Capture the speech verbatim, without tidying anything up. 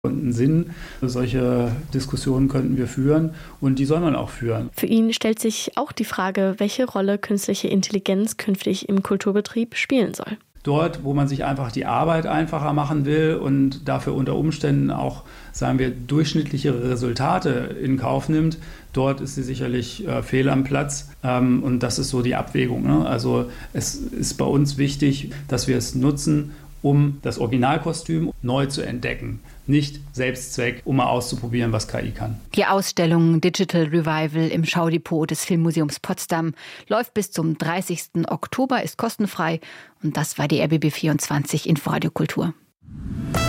und einen Sinn. Solche Diskussionen könnten wir führen und die soll man auch führen. Für ihn stellt sich auch die Frage, welche Rolle künstliche Intelligenz künftig im Kulturbetrieb spielen soll. Dort, wo man sich einfach die Arbeit einfacher machen will und dafür unter Umständen auch, sagen wir, durchschnittlichere Resultate in Kauf nimmt, dort ist sie sicherlich äh, fehl am Platz. Ähm, und das ist so die Abwägung, ne? Also es ist bei uns wichtig, dass wir es nutzen, um das Originalkostüm neu zu entdecken. Nicht Selbstzweck, um mal auszuprobieren, was K I kann. Die Ausstellung Digital Revival im Schaudepot des Filmmuseums Potsdam läuft bis zum dreißigsten Oktober, ist kostenfrei. Und das war die R B B vierundzwanzig Inforadio Kultur.